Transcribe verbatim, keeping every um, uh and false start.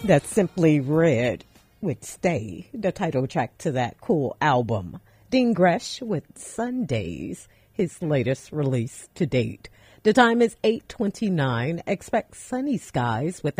That's Simply Red with Stay, the title track to that cool album. Dean Gresh with Sundays, his latest release to date. The time is eight twenty-nine. Expect sunny skies with